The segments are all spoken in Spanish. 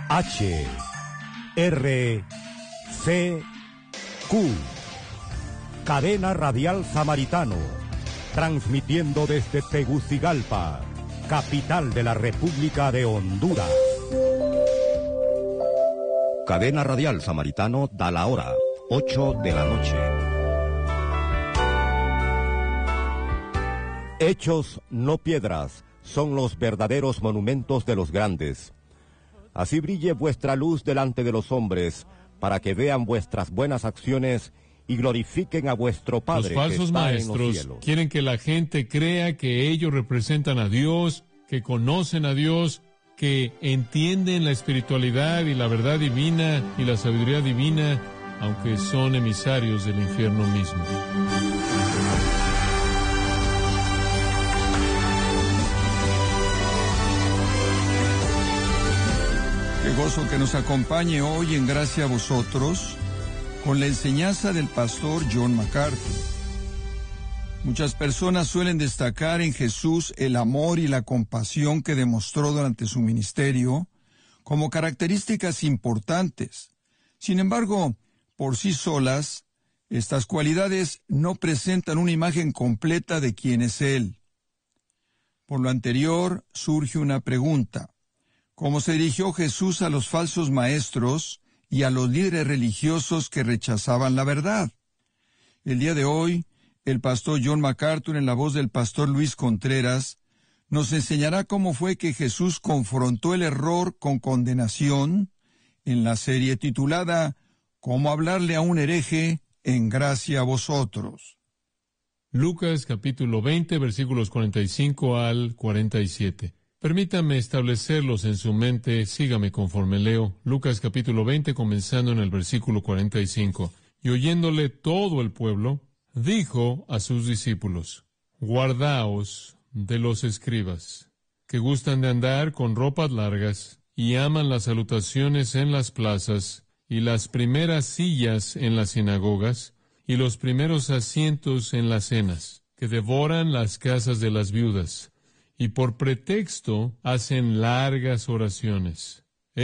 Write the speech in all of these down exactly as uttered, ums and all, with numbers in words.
H, R, C, Q. Cadena Radial Samaritano, transmitiendo desde Tegucigalpa, capital de la República de Honduras. Cadena Radial Samaritano da la hora, ocho de la noche. Hechos, no piedras, son los verdaderos monumentos de los grandes. Así brille vuestra luz delante de los hombres, para que vean vuestras buenas acciones y glorifiquen a vuestro Padre. Los falsos que está maestros en los cielos. Quieren que la gente crea que ellos representan a Dios, que conocen a Dios, que entienden la espiritualidad y la verdad divina y la sabiduría divina, aunque son emisarios del infierno mismo. Qué gozo que nos acompañe hoy en Gracia a Vosotros con la enseñanza del pastor John MacArthur. Muchas personas suelen destacar en Jesús el amor y la compasión que demostró durante su ministerio como características importantes. Sin embargo, por sí solas, estas cualidades no presentan una imagen completa de quién es Él. Por lo anterior, surge una pregunta. ¿Cómo se dirigió Jesús a los falsos maestros y a los líderes religiosos que rechazaban la verdad? El día de hoy, el pastor John MacArthur, en la voz del pastor Luis Contreras, nos enseñará cómo fue que Jesús confrontó el error con condenación en la serie titulada «Cómo hablarle a un hereje en gracia a vosotros». Lucas capítulo veinte, versículos cuarenta y cinco al cuarenta y siete. Permítame establecerlos en su mente, sígame conforme leo. Lucas capítulo veinte, comenzando en el versículo cuarenta y cinco. Y oyéndole todo el pueblo, dijo a sus discípulos, guardaos de los escribas, que gustan de andar con ropas largas, y aman las salutaciones en las plazas, y las primeras sillas en las sinagogas, y los primeros asientos en las cenas, que devoran las casas de las viudas, y por pretexto hacen largas oraciones.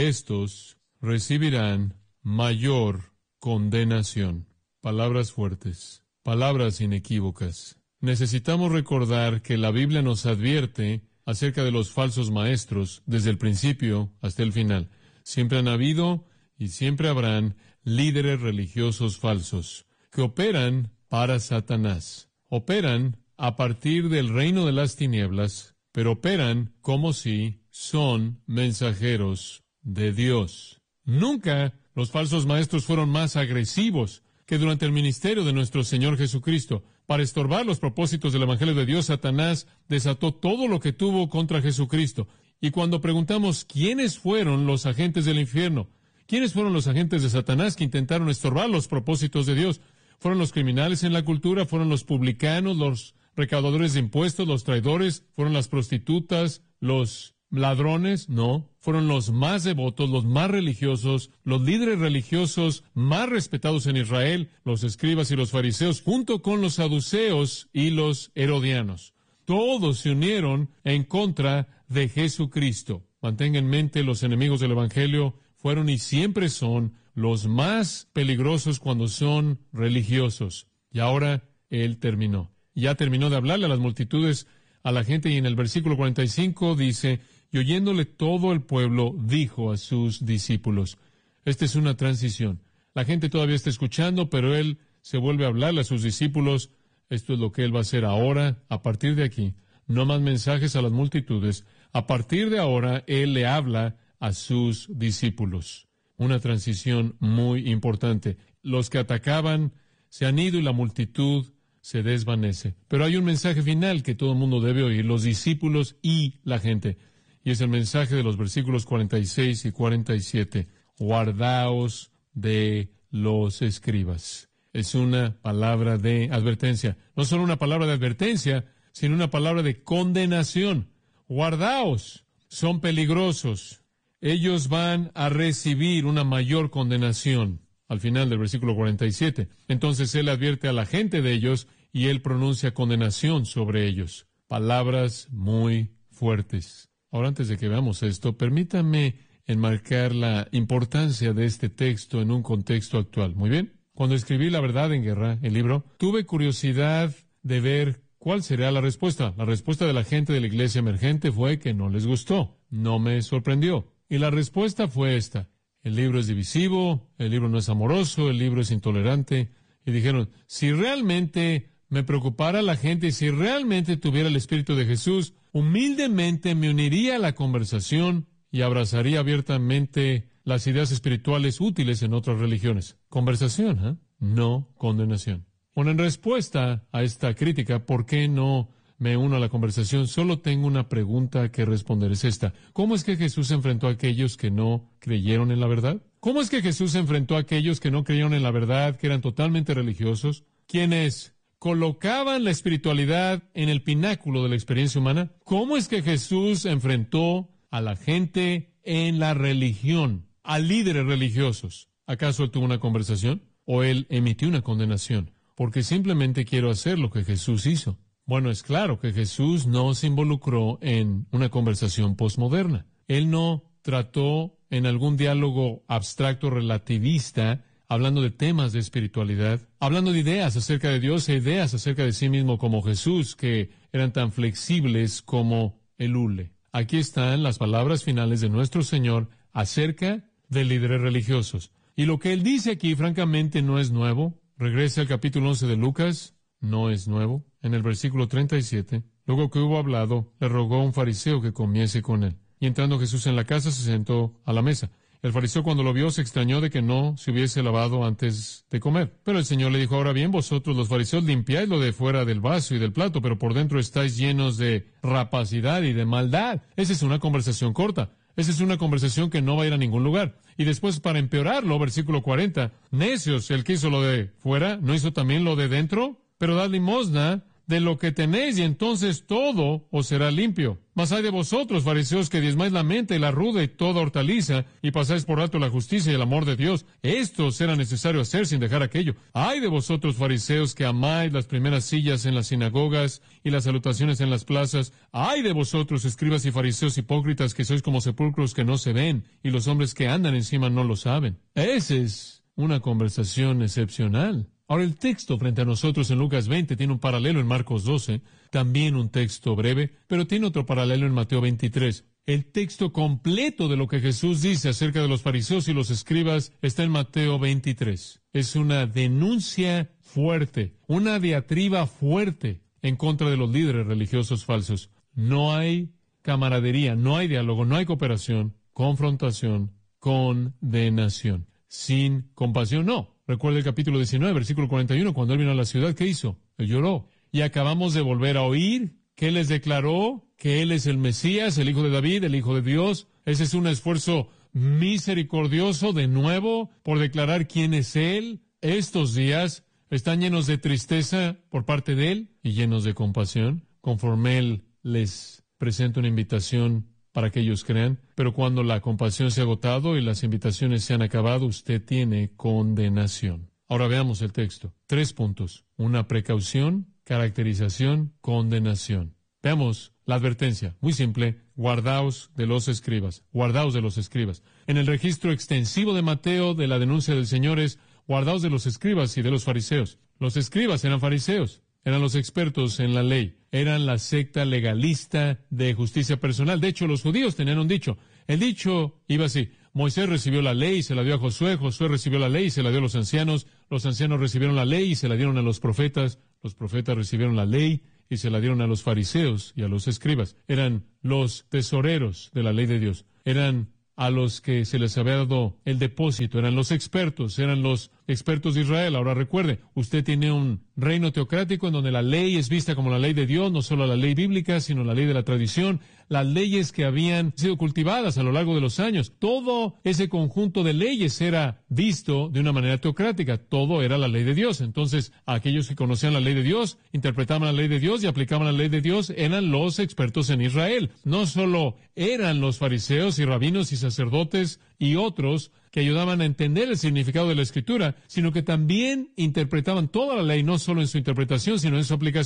Estos recibirán mayor condenación. Palabras fuertes, palabras inequívocas. Necesitamos recordar que la Biblia nos advierte acerca de los falsos maestros desde el principio hasta el final. Siempre han habido y siempre habrán líderes religiosos falsos que operan para Satanás. Operan a partir del reino de las tinieblas, pero operan como si son mensajeros de Dios. Nunca los falsos maestros fueron más agresivos que durante el ministerio de nuestro Señor Jesucristo. Para estorbar los propósitos del Evangelio de Dios, Satanás desató todo lo que tuvo contra Jesucristo. Y cuando preguntamos quiénes fueron los agentes del infierno, quiénes fueron los agentes de Satanás que intentaron estorbar los propósitos de Dios, fueron los criminales en la cultura, fueron los publicanos, los recaudadores de impuestos, los traidores, fueron las prostitutas, los ladrones, no, fueron los más devotos, los más religiosos, los líderes religiosos más respetados en Israel, los escribas y los fariseos, junto con los saduceos y los herodianos. Todos se unieron en contra de Jesucristo. Mantenga en mente, los enemigos del Evangelio fueron y siempre son los más peligrosos cuando son religiosos. Y ahora Él terminó. Ya terminó de hablarle a las multitudes, a la gente, y en el versículo cuarenta y cinco dice, y oyéndole todo el pueblo, dijo a sus discípulos. Esta es una transición. La gente todavía está escuchando, pero Él se vuelve a hablarle a sus discípulos. Esto es lo que Él va a hacer ahora, a partir de aquí. No más mensajes a las multitudes. A partir de ahora, Él le habla a sus discípulos. Una transición muy importante. Los que atacaban se han ido y la multitud se desvanece. Pero hay un mensaje final que todo el mundo debe oír, los discípulos y la gente. Y es el mensaje de los versículos cuarenta y seis y cuarenta y siete. Guardaos de los escribas. Es una palabra de advertencia. No solo una palabra de advertencia, sino una palabra de condenación. Guardaos. Son peligrosos. Ellos van a recibir una mayor condenación. Al final del versículo cuarenta y siete. Entonces Él advierte a la gente de ellos y Él pronuncia condenación sobre ellos. Palabras muy fuertes. Ahora, antes de que veamos esto, permítanme enmarcar la importancia de este texto en un contexto actual. Muy bien. Cuando escribí La verdad en guerra, el libro, tuve curiosidad de ver cuál sería la respuesta. La respuesta de la gente de la iglesia emergente fue que no les gustó. No me sorprendió. Y la respuesta fue esta. El libro es divisivo, el libro no es amoroso, el libro es intolerante. Y dijeron, si realmente me preocupara la gente, si realmente tuviera el Espíritu de Jesús, humildemente me uniría a la conversación y abrazaría abiertamente las ideas espirituales útiles en otras religiones. Conversación, ¿eh? No condenación. Bueno, en respuesta a esta crítica, ¿por qué no me uno a la conversación? Solo tengo una pregunta que responder, es esta. ¿Cómo es que Jesús enfrentó a aquellos que no creyeron en la verdad? ¿Cómo es que Jesús enfrentó a aquellos que no creyeron en la verdad, que eran totalmente religiosos, quienes colocaban la espiritualidad en el pináculo de la experiencia humana? ¿Cómo es que Jesús enfrentó a la gente en la religión, a líderes religiosos? ¿Acaso él tuvo una conversación? ¿O él emitió una condenación? Porque simplemente quiero hacer lo que Jesús hizo. Bueno, es claro que Jesús no se involucró en una conversación posmoderna. Él no trató en algún diálogo abstracto relativista, hablando de temas de espiritualidad, hablando de ideas acerca de Dios e ideas acerca de sí mismo como Jesús, que eran tan flexibles como el hule. Aquí están las palabras finales de nuestro Señor acerca de líderes religiosos. Y lo que Él dice aquí, francamente, no es nuevo. Regrese al capítulo once de Lucas, no es nuevo. En el versículo treinta y siete, luego que hubo hablado, le rogó a un fariseo que comiese con él. Y entrando Jesús en la casa, se sentó a la mesa. El fariseo, cuando lo vio, se extrañó de que no se hubiese lavado antes de comer. Pero el Señor le dijo, ahora bien, vosotros los fariseos limpiáis lo de fuera del vaso y del plato, pero por dentro estáis llenos de rapacidad y de maldad. Esa es una conversación corta. Esa es una conversación que no va a ir a ningún lugar. Y después, para empeorarlo, versículo cuarenta, necios, el que hizo lo de fuera, ¿no hizo también lo de dentro? Pero dad limosna de lo que tenéis, y entonces todo os será limpio. Mas hay de vosotros, fariseos, que diezmáis la mente y la ruda y toda hortaliza, y pasáis por alto la justicia y el amor de Dios. Esto será necesario hacer sin dejar aquello. Hay de vosotros, fariseos, que amáis las primeras sillas en las sinagogas y las salutaciones en las plazas. Hay de vosotros, escribas y fariseos hipócritas, que sois como sepulcros que no se ven, y los hombres que andan encima no lo saben. Esa es una conversación excepcional. Ahora, el texto frente a nosotros en Lucas veinte tiene un paralelo en Marcos doce, también un texto breve, pero tiene otro paralelo en Mateo veintitrés. El texto completo de lo que Jesús dice acerca de los fariseos y los escribas está en Mateo veintitrés. Es una denuncia fuerte, una diatriba fuerte en contra de los líderes religiosos falsos. No hay camaradería, no hay diálogo, no hay cooperación, confrontación, condenación. Sin compasión, no. Recuerda el capítulo diecinueve, versículo cuarenta y uno, cuando él vino a la ciudad, ¿qué hizo? Él lloró. Y acabamos de volver a oír que él les declaró que él es el Mesías, el Hijo de David, el Hijo de Dios. Ese es un esfuerzo misericordioso de nuevo por declarar quién es él. Estos días están llenos de tristeza por parte de él y llenos de compasión, conforme él les presenta una invitación para que ellos crean, pero cuando la compasión se ha agotado y las invitaciones se han acabado, usted tiene condenación. Ahora veamos el texto. Tres puntos. Una precaución, caracterización, condenación. Veamos la advertencia. Muy simple. Guardaos de los escribas. Guardaos de los escribas. En el registro extensivo de Mateo de la denuncia del Señor es guardaos de los escribas y de los fariseos. Los escribas eran fariseos. Eran los expertos en la ley. Eran la secta legalista de justicia personal. De hecho, los judíos tenían un dicho. El dicho iba así. Moisés recibió la ley y se la dio a Josué. Josué recibió la ley y se la dio a los ancianos. Los ancianos recibieron la ley y se la dieron a los profetas. Los profetas recibieron la ley y se la dieron a los fariseos y a los escribas. Eran los tesoreros de la ley de Dios. Eran a los que se les había dado el depósito. Eran los expertos, eran los expertos de Israel. Ahora recuerde, usted tiene un reino teocrático en donde la ley es vista como la ley de Dios, no solo la ley bíblica, sino la ley de la tradición, las leyes que habían sido cultivadas a lo largo de los años. Todo ese conjunto de leyes era visto de una manera teocrática. Todo era la ley de Dios. Entonces, aquellos que conocían la ley de Dios, interpretaban la ley de Dios y aplicaban la ley de Dios, eran los expertos en Israel. No solo eran los fariseos y rabinos y sacerdotes y otros que ayudaban a entender el significado de la Escritura, sino que también interpretaban toda la ley, no solo en su interpretación, sino en su aplicación.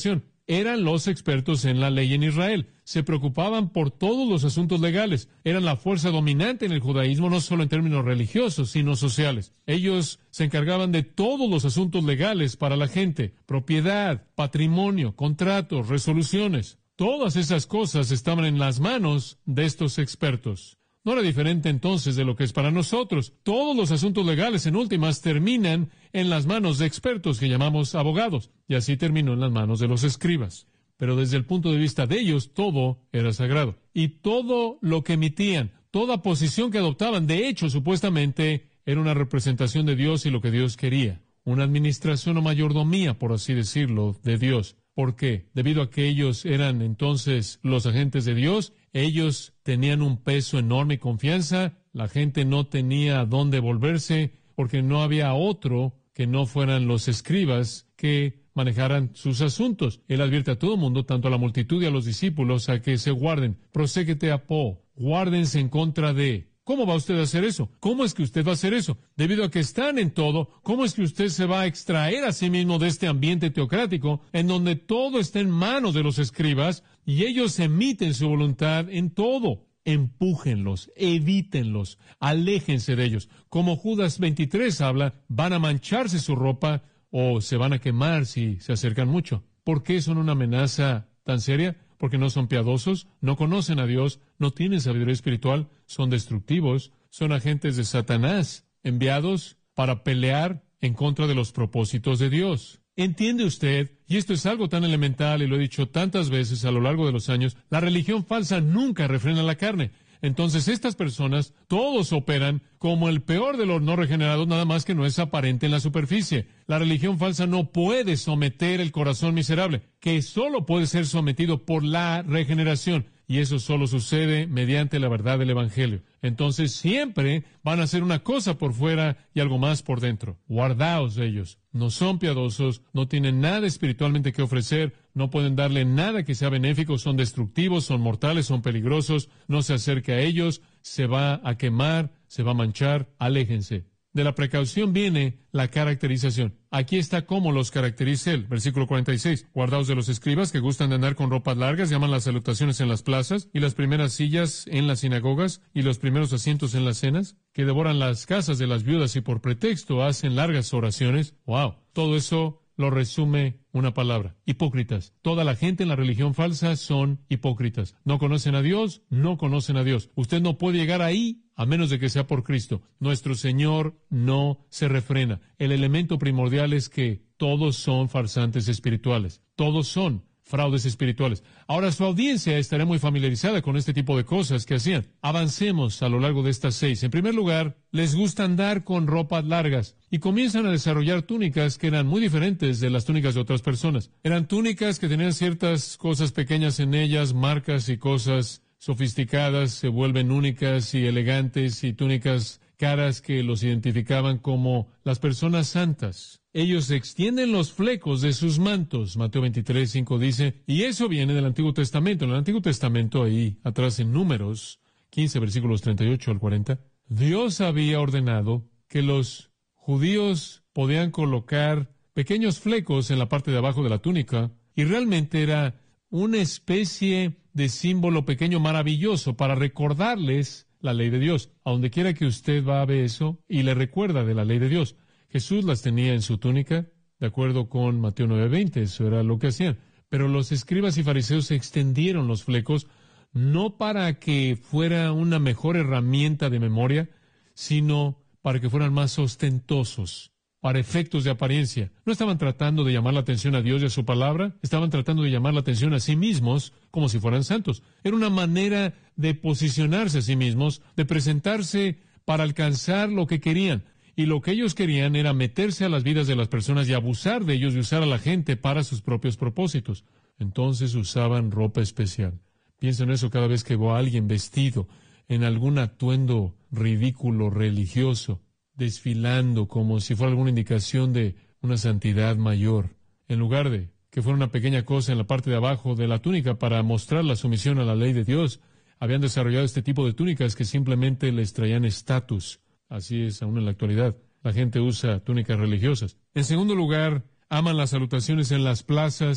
eran los expertos en la ley en Israel. Se preocupaban por todos los asuntos legales. Eran la fuerza dominante en el judaísmo, no solo en términos religiosos, sino sociales. Ellos se encargaban de todos los asuntos legales para la gente: propiedad, patrimonio, contratos, resoluciones. Todas esas cosas estaban en las manos de estos expertos. No era diferente entonces de lo que es para nosotros. Todos los asuntos legales, en últimas, terminan en las manos de expertos que llamamos abogados, y así terminó en las manos de los escribas. Pero desde el punto de vista de ellos, todo era sagrado. Y todo lo que emitían, toda posición que adoptaban, de hecho, supuestamente, era una representación de Dios y lo que Dios quería. Una administración o mayordomía, por así decirlo, de Dios. ¿Por qué? Debido a que ellos eran entonces los agentes de Dios, ellos tenían un peso enorme y confianza, la gente no tenía a dónde volverse, porque no había otro que no fueran los escribas que manejaran sus asuntos. Él advierte a todo el mundo, tanto a la multitud y a los discípulos, a que se guarden. Proséguete a po, guárdense en contra de... ¿Cómo va usted a hacer eso? ¿Cómo es que usted va a hacer eso? Debido a que están en todo, ¿cómo es que usted se va a extraer a sí mismo de este ambiente teocrático en donde todo está en manos de los escribas y ellos emiten su voluntad en todo? Empújenlos, evítenlos, aléjense de ellos. Como Judas veintitrés habla, van a mancharse su ropa o se van a quemar si se acercan mucho. ¿Por qué son una amenaza tan seria? Porque no son piadosos, no conocen a Dios, no tienen sabiduría espiritual, son destructivos, son agentes de Satanás, enviados para pelear en contra de los propósitos de Dios. ¿Entiende usted? Y esto es algo tan elemental, y lo he dicho tantas veces a lo largo de los años, la religión falsa nunca refrena la carne. Entonces estas personas, todos operan como el peor de los no regenerados, nada más que no es aparente en la superficie. La religión falsa no puede someter el corazón miserable, que solo puede ser sometido por la regeneración. Y eso solo sucede mediante la verdad del Evangelio. Entonces siempre van a hacer una cosa por fuera y algo más por dentro. Guardaos de ellos. No son piadosos, no tienen nada espiritualmente que ofrecer, no pueden darle nada que sea benéfico, son destructivos, son mortales, son peligrosos. No se acerque a ellos, se va a quemar, se va a manchar. Aléjense. De la precaución viene la caracterización. Aquí está cómo los caracteriza él. Versículo cuarenta y seis. Guardaos de los escribas que gustan de andar con ropas largas, llaman las salutaciones en las plazas, y las primeras sillas en las sinagogas, y los primeros asientos en las cenas, que devoran las casas de las viudas y por pretexto hacen largas oraciones. ¡Wow! Todo eso lo resume una palabra: hipócritas. Toda la gente en la religión falsa son hipócritas. No conocen a Dios, no conocen a Dios. Usted no puede llegar ahí a menos de que sea por Cristo. Nuestro Señor no se refrena. El elemento primordial es que todos son farsantes espirituales. Todos son fraudes espirituales. Ahora, su audiencia estará muy familiarizada con este tipo de cosas que hacían. Avancemos a lo largo de estas seis. En primer lugar, les gusta andar con ropas largas y comienzan a desarrollar túnicas que eran muy diferentes de las túnicas de otras personas. Eran túnicas que tenían ciertas cosas pequeñas en ellas, marcas y cosas sofisticadas, se vuelven únicas y elegantes, y túnicas caras que los identificaban como las personas santas. Ellos extienden los flecos de sus mantos. Mateo veintitrés, cinco dice, y eso viene del Antiguo Testamento. En el Antiguo Testamento, ahí atrás en Números quince, versículos treinta y ocho al cuarenta, Dios había ordenado que los judíos podían colocar pequeños flecos en la parte de abajo de la túnica, y realmente era una especie de símbolo pequeño maravilloso para recordarles la ley de Dios. A donde quiera que usted va a ver eso y le recuerda de la ley de Dios. Jesús las tenía en su túnica, de acuerdo con Mateo nueve veinte, eso era lo que hacían. Pero los escribas y fariseos extendieron los flecos no para que fuera una mejor herramienta de memoria, sino para que fueran más ostentosos, para efectos de apariencia. No estaban tratando de llamar la atención a Dios y a su palabra, estaban tratando de llamar la atención a sí mismos como si fueran santos. Era una manera de posicionarse a sí mismos, de presentarse para alcanzar lo que querían. Y lo que ellos querían era meterse a las vidas de las personas y abusar de ellos y usar a la gente para sus propios propósitos. Entonces usaban ropa especial. Piensa en eso cada vez que veo a alguien vestido en algún atuendo ridículo religioso, desfilando como si fuera alguna indicación de una santidad mayor, en lugar de que fuera una pequeña cosa en la parte de abajo de la túnica para mostrar la sumisión a la ley de Dios. Habían desarrollado este tipo de túnicas que simplemente les traían estatus. Así es aún en la actualidad. La gente usa túnicas religiosas. En segundo lugar, aman las salutaciones en las plazas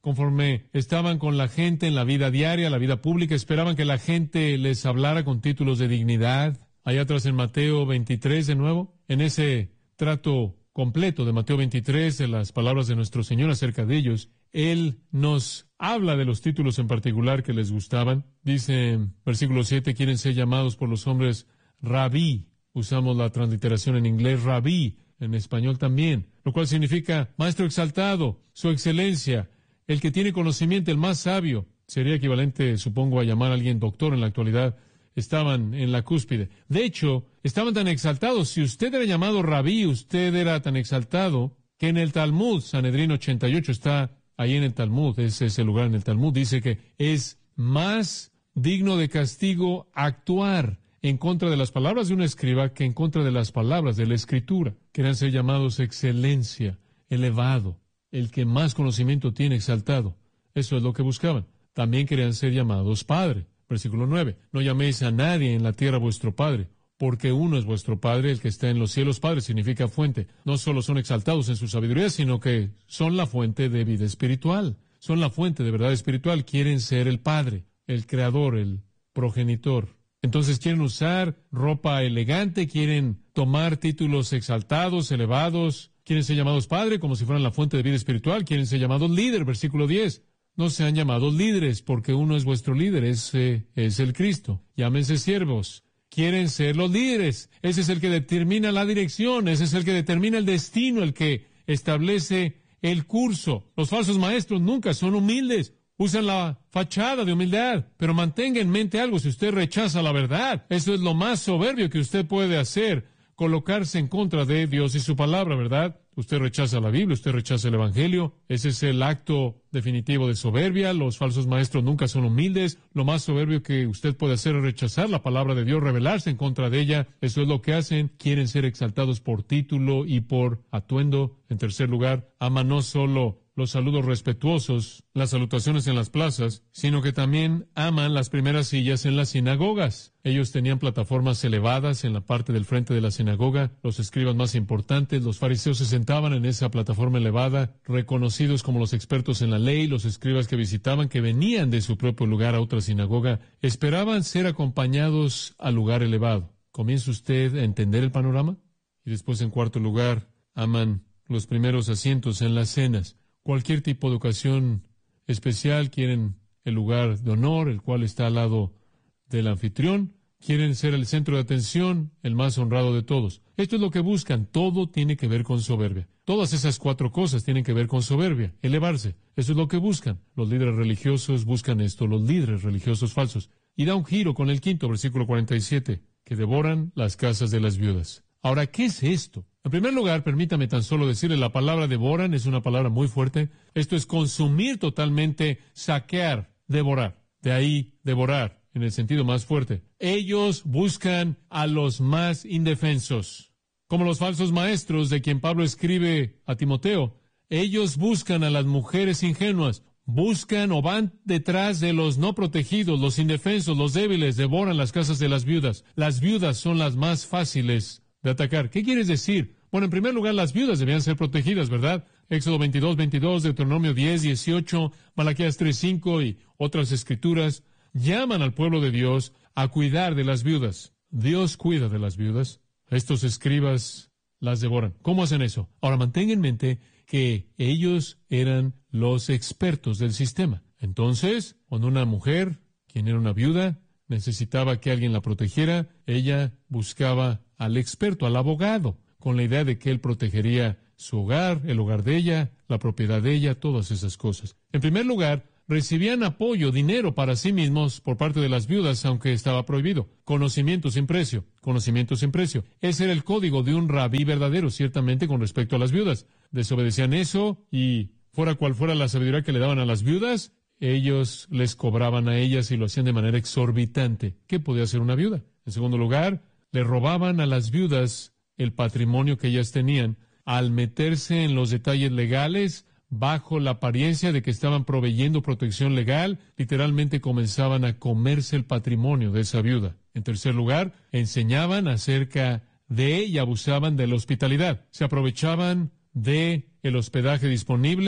conforme estaban con la gente en la vida diaria, la vida pública, esperaban que la gente les hablara con títulos de dignidad. Allá atrás en Mateo veintitrés, de nuevo, en ese trato completo de Mateo veintitrés, de las palabras de nuestro Señor acerca de ellos, Él nos habla de los títulos en particular que les gustaban. Dice en versículo siete, quieren ser llamados por los hombres rabí. Usamos la transliteración en inglés rabí, en español también, lo cual significa maestro exaltado, su excelencia, el que tiene conocimiento, el más sabio. Sería equivalente, supongo, a llamar a alguien doctor en la actualidad. Estaban en la cúspide. De hecho, estaban tan exaltados. Si usted era llamado rabí, usted era tan exaltado que en el Talmud, Sanedrín ochenta y ocho, está ahí en el Talmud, es ese lugar en el Talmud, dice que es más digno de castigo actuar en contra de las palabras de un escriba que en contra de las palabras de la Escritura. Querían ser llamados excelencia, elevado, el que más conocimiento tiene, exaltado. Eso es lo que buscaban. También querían ser llamados Padre. Versículo nueve, no llaméis a nadie en la tierra vuestro Padre, porque uno es vuestro Padre, el que está en los cielos. Padre significa fuente. No solo son exaltados en su sabiduría, sino que son la fuente de vida espiritual. Son la fuente de verdad espiritual. Quieren ser el Padre, el Creador, el progenitor. Entonces quieren usar ropa elegante, quieren tomar títulos exaltados, elevados, quieren ser llamados Padre como si fueran la fuente de vida espiritual, quieren ser llamados líder, versículo diez. No sean llamados líderes, porque uno es vuestro líder, ese es el Cristo. Llámense siervos. Quieren ser los líderes. Ese es el que determina la dirección, ese es el que determina el destino, el que establece el curso. Los falsos maestros nunca son humildes. Usan la fachada de humildad, pero mantenga en mente algo: si usted rechaza la verdad, eso es lo más soberbio que usted puede hacer, colocarse en contra de Dios y su palabra, ¿verdad? Usted rechaza la Biblia, usted rechaza el Evangelio. Ese es el acto definitivo de soberbia. Los falsos maestros nunca son humildes. Lo más soberbio que usted puede hacer es rechazar la palabra de Dios, rebelarse en contra de ella. Eso es lo que hacen. Quieren ser exaltados por título y por atuendo. En tercer lugar, aman no solo los saludos respetuosos, las salutaciones en las plazas, sino que también aman las primeras sillas en las sinagogas. Ellos tenían plataformas elevadas en la parte del frente de la sinagoga. Los escribas más importantes, los fariseos, se sentaban en esa plataforma elevada, reconocidos como los expertos en la ley. Los escribas que visitaban, que venían de su propio lugar a otra sinagoga, esperaban ser acompañados al lugar elevado. ¿Comienza usted a entender el panorama? Y después, en cuarto lugar, aman los primeros asientos en las cenas. Cualquier tipo de ocasión especial, quieren el lugar de honor, el cual está al lado del anfitrión. Quieren ser el centro de atención, el más honrado de todos. Esto es lo que buscan. Todo tiene que ver con soberbia. Todas esas cuatro cosas tienen que ver con soberbia, elevarse. Eso es lo que buscan. Los líderes religiosos buscan esto, los líderes religiosos falsos. Y da un giro con el quinto, versículo cuarenta y siete, que devoran las casas de las viudas. Ahora, ¿qué es esto? En primer lugar, permítame tan solo decirle, la palabra devoran es una palabra muy fuerte. Esto es consumir totalmente, saquear, devorar. De ahí, devorar, en el sentido más fuerte. Ellos buscan a los más indefensos. Como los falsos maestros de quien Pablo escribe a Timoteo, ellos buscan a las mujeres ingenuas. Buscan o van detrás de los no protegidos, los indefensos, los débiles, devoran las casas de las viudas. Las viudas son las más fáciles de atacar. ¿Qué quieres decir? Bueno, en primer lugar, las viudas debían ser protegidas, ¿verdad? Éxodo veintidós, veintidós, Deuteronomio diez, dieciocho, Malaquías tres, cinco y otras escrituras llaman al pueblo de Dios a cuidar de las viudas. Dios cuida de las viudas. Estos escribas las devoran. ¿Cómo hacen eso? Ahora, mantenga en mente que ellos eran los expertos del sistema. Entonces, cuando una mujer, quien era una viuda, necesitaba que alguien la protegiera, ella buscaba al experto, al abogado, con la idea de que él protegería su hogar, el hogar de ella, la propiedad de ella, todas esas cosas. En primer lugar, recibían apoyo, dinero para sí mismos por parte de las viudas, aunque estaba prohibido. Conocimiento sin precio, conocimiento sin precio. Ese era el código de un rabí verdadero, ciertamente, con respecto a las viudas. Desobedecían eso y, fuera cual fuera la sabiduría que le daban a las viudas, ellos les cobraban a ellas y lo hacían de manera exorbitante. ¿Qué podía hacer una viuda? En segundo lugar, le robaban a las viudas el patrimonio que ellas tenían al meterse en los detalles legales bajo la apariencia de que estaban proveyendo protección legal. Literalmente comenzaban a comerse el patrimonio de esa viuda. En tercer lugar, enseñaban acerca de y abusaban de la hospitalidad. Se aprovechaban de el hospedaje disponible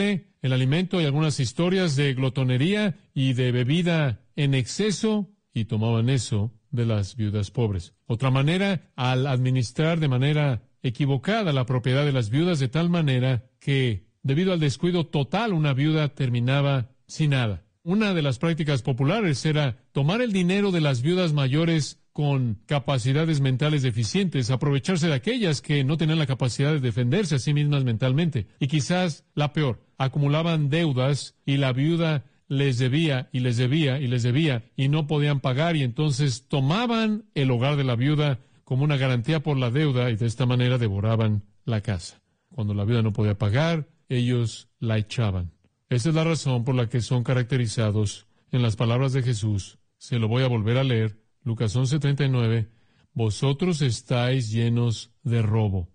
el alimento y algunas historias de glotonería y de bebida en exceso, y tomaban eso de las viudas pobres. Otra manera, al administrar de manera equivocada la propiedad de las viudas, de tal manera que, debido al descuido total, una viuda terminaba sin nada. Una de las prácticas populares era tomar el dinero de las viudas mayores con capacidades mentales deficientes, aprovecharse de aquellas que no tenían la capacidad de defenderse a sí mismas mentalmente. Y quizás la peor, acumulaban deudas y la viuda les debía y les debía y les debía y no podían pagar, y entonces tomaban el hogar de la viuda como una garantía por la deuda y de esta manera devoraban la casa. Cuando la viuda no podía pagar, ellos la echaban. Esa es la razón por la que son caracterizados en las palabras de Jesús. Se lo voy a volver a leer. Lucas once treinta y nueve. Vosotros estáis llenos de robo.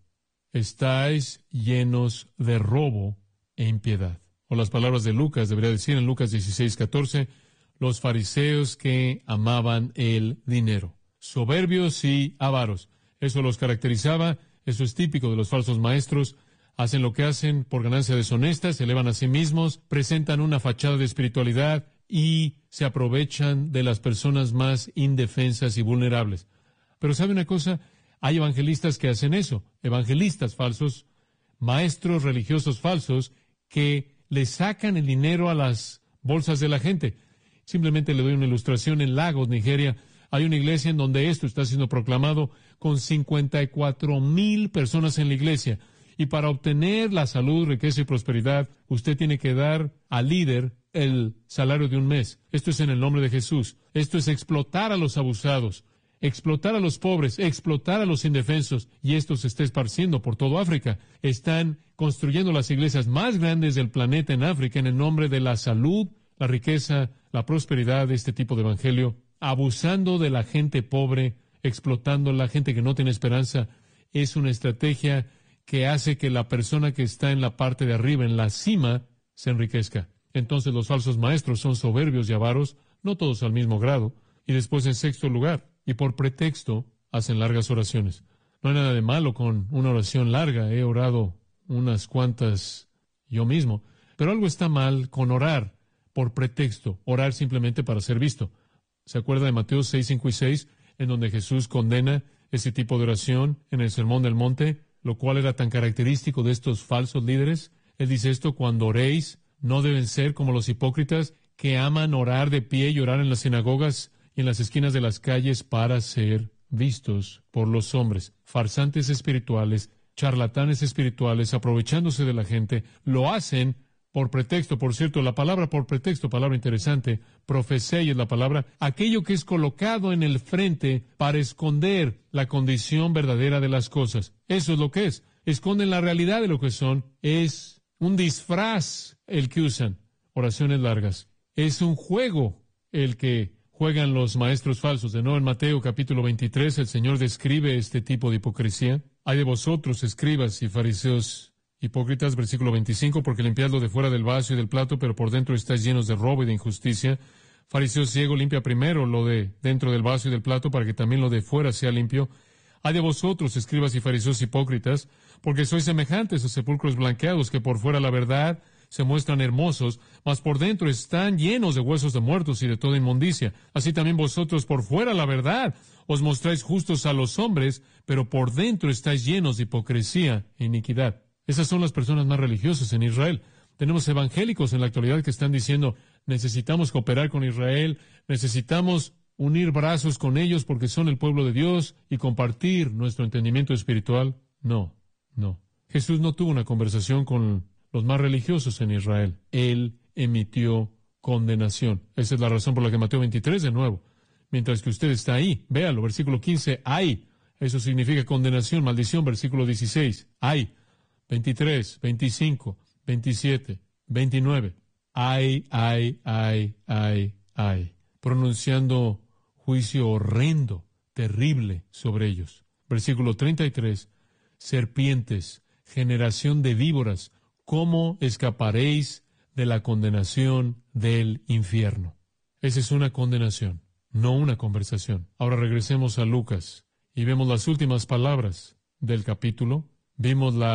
Estáis llenos de robo e impiedad. O las palabras de Lucas, debería decir en Lucas dieciséis catorce. Los fariseos que amaban el dinero. Soberbios y avaros. Eso los caracterizaba. Eso es típico de los falsos maestros. Hacen lo que hacen por ganancia deshonesta, se elevan a sí mismos, presentan una fachada de espiritualidad y se aprovechan de las personas más indefensas y vulnerables. Pero ¿sabe una cosa? Hay evangelistas que hacen eso, evangelistas falsos, maestros religiosos falsos, que le sacan el dinero a las bolsas de la gente. Simplemente le doy una ilustración. En Lagos, Nigeria, hay una iglesia en donde esto está siendo proclamado con cincuenta y cuatro mil personas en la iglesia. Y para obtener la salud, riqueza y prosperidad, usted tiene que dar al líder el salario de un mes. Esto es en el nombre de Jesús. Esto es explotar a los abusados, explotar a los pobres, explotar a los indefensos. Y esto se está esparciendo por todo África. Están construyendo las iglesias más grandes del planeta en África en el nombre de la salud, la riqueza, la prosperidad de este tipo de evangelio, abusando de la gente pobre, explotando a la gente que no tiene esperanza. Es una estrategia que hace que la persona que está en la parte de arriba, en la cima, se enriquezca. Entonces los falsos maestros son soberbios y avaros, no todos al mismo grado. Y después, en sexto lugar, y por pretexto, hacen largas oraciones. No hay nada de malo con una oración larga. He orado unas cuantas yo mismo. Pero algo está mal con orar por pretexto, orar simplemente para ser visto. ¿Se acuerda de Mateo seis, cinco y seis, en donde Jesús condena ese tipo de oración en el Sermón del Monte, lo cual era tan característico de estos falsos líderes? Él dice esto: cuando oréis, no deben ser como los hipócritas que aman orar de pie y orar en las sinagogas y en las esquinas de las calles para ser vistos por los hombres. Farsantes espirituales, charlatanes espirituales, aprovechándose de la gente, lo hacen por pretexto. Por cierto, la palabra por pretexto, palabra interesante, profecei es la palabra, aquello que es colocado en el frente para esconder la condición verdadera de las cosas. Eso es lo que es. Esconden la realidad de lo que son. Es un disfraz el que usan. Oraciones largas. Es un juego el que juegan los maestros falsos. De nuevo, en Mateo capítulo veintitrés, el Señor describe este tipo de hipocresía. Hay de vosotros, escribas y fariseos hipócritas, versículo veinticinco, porque limpiad lo de fuera del vaso y del plato, pero por dentro estáis llenos de robo y de injusticia. Fariseo ciego, limpia primero lo de dentro del vaso y del plato, para que también lo de fuera sea limpio. Hay de vosotros, escribas y fariseos hipócritas, porque sois semejantes a sepulcros blanqueados, que por fuera la verdad se muestran hermosos, mas por dentro están llenos de huesos de muertos y de toda inmundicia. Así también vosotros por fuera la verdad os mostráis justos a los hombres, pero por dentro estáis llenos de hipocresía e iniquidad. Esas son las personas más religiosas en Israel. Tenemos evangélicos en la actualidad que están diciendo: necesitamos cooperar con Israel, necesitamos unir brazos con ellos porque son el pueblo de Dios y compartir nuestro entendimiento espiritual. No, no. Jesús no tuvo una conversación con los más religiosos en Israel. Él emitió condenación. Esa es la razón por la que Mateo veintitrés, de nuevo, mientras que usted está ahí, véalo, versículo quince, hay. Eso significa condenación, maldición, versículo dieciséis, hay. veintitrés, veinticinco, veintisiete, veintinueve. Ay, ay, ay, ay, ay. Pronunciando juicio horrendo, terrible sobre ellos. Versículo treinta y tres. Serpientes, generación de víboras, ¿cómo escaparéis de la condenación del infierno? Esa es una condenación, no una conversación. Ahora regresemos a Lucas y vemos las últimas palabras del capítulo. Vimos la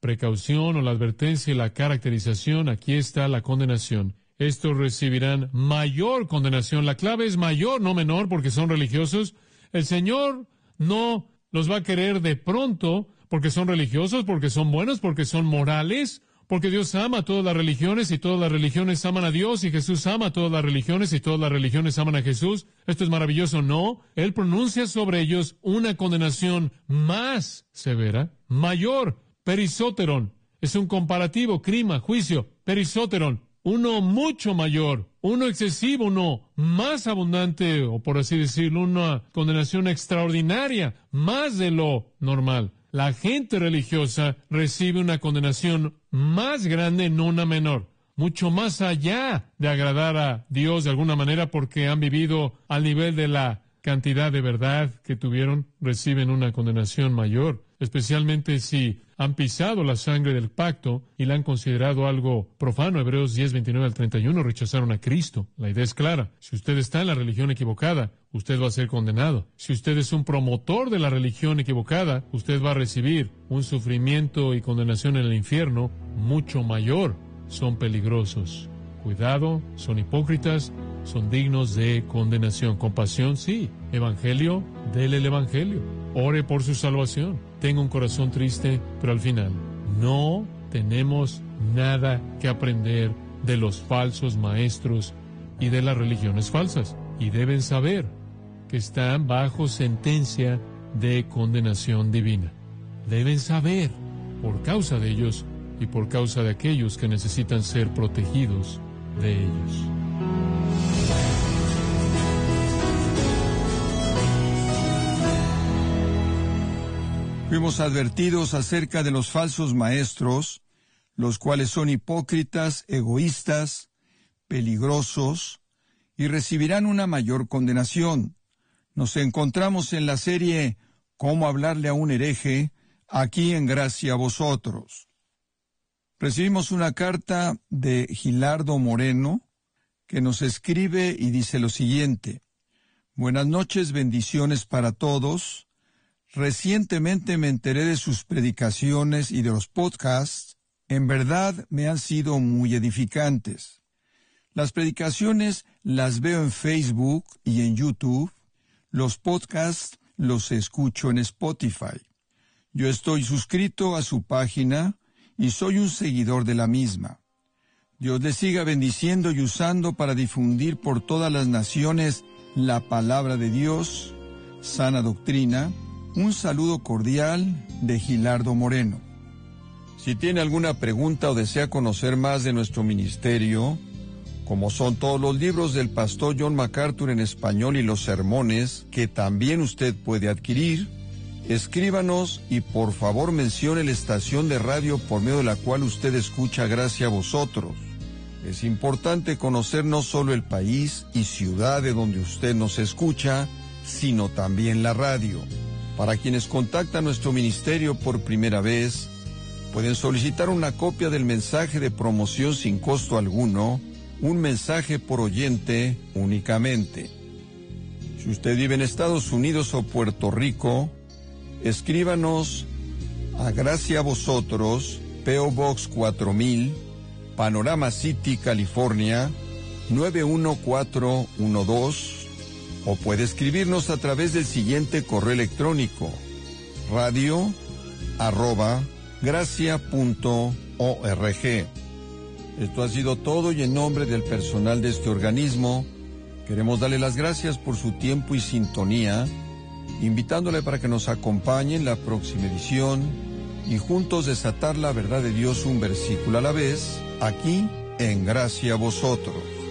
precaución o la advertencia y la caracterización, aquí está la condenación. Estos recibirán mayor condenación. La clave es mayor, no menor, porque son religiosos. El Señor no los va a querer de pronto porque son religiosos, porque son buenos, porque son morales, porque Dios ama a todas las religiones y todas las religiones aman a Dios y Jesús ama a todas las religiones y todas las religiones aman a Jesús. Esto es maravilloso, no. Él pronuncia sobre ellos una condenación más severa, mayor. Perisóteron es un comparativo, crima, juicio. Perisóteron, uno mucho mayor, uno excesivo, uno más abundante, o por así decirlo, una condenación extraordinaria, más de lo normal. La gente religiosa recibe una condenación más grande, no una menor, mucho más allá de agradar a Dios de alguna manera porque han vivido al nivel de la cantidad de verdad que tuvieron, reciben una condenación mayor, especialmente si han pisado la sangre del pacto y la han considerado algo profano. Hebreos diez, veintinueve al treinta y uno, rechazaron a Cristo. La idea es clara. Si usted está en la religión equivocada, usted va a ser condenado. Si usted es un promotor de la religión equivocada, usted va a recibir un sufrimiento y condenación en el infierno mucho mayor. Son peligrosos. Cuidado, son hipócritas, son dignos de condenación. Compasión, sí. Evangelio, dele el evangelio. Ore por su salvación. Tenga un corazón triste, pero al final no tenemos nada que aprender de los falsos maestros y de las religiones falsas. Y deben saber que están bajo sentencia de condenación divina. Deben saber, por causa de ellos y por causa de aquellos que necesitan ser protegidos de ellos. Fuimos advertidos acerca de los falsos maestros, los cuales son hipócritas, egoístas, peligrosos, y recibirán una mayor condenación. Nos encontramos en la serie Cómo hablarle a un hereje, aquí en Gracia a Vosotros. Recibimos una carta de Gilardo Moreno, que nos escribe y dice lo siguiente: Buenas noches, bendiciones para todos. Recientemente me enteré de sus predicaciones y de los podcasts. En verdad me han sido muy edificantes. Las predicaciones las veo en Facebook y en YouTube. Los podcasts los escucho en Spotify. Yo estoy suscrito a su página y soy un seguidor de la misma. Dios les siga bendiciendo y usando para difundir por todas las naciones la palabra de Dios, sana doctrina. Un saludo cordial de Gilardo Moreno. Si tiene alguna pregunta o desea conocer más de nuestro ministerio, como son todos los libros del pastor John MacArthur en español y los sermones, que también usted puede adquirir, escríbanos y por favor mencione la estación de radio por medio de la cual usted escucha Gracia a Vosotros. Es importante conocer no solo el país y ciudad de donde usted nos escucha, sino también la radio. Para quienes contactan nuestro ministerio por primera vez, pueden solicitar una copia del mensaje de promoción sin costo alguno, un mensaje por oyente únicamente. Si usted vive en Estados Unidos o Puerto Rico, escríbanos a Gracia a Vosotros, P O Box cuatro mil, Panorama City, California, nueve uno cuatro uno dos, o puede escribirnos a través del siguiente correo electrónico: radio arroba gracia punto org. Esto ha sido todo y en nombre del personal de este organismo, queremos darle las gracias por su tiempo y sintonía, invitándole para que nos acompañe en la próxima edición y juntos desatar la verdad de Dios un versículo a la vez, aquí en Gracia a Vosotros.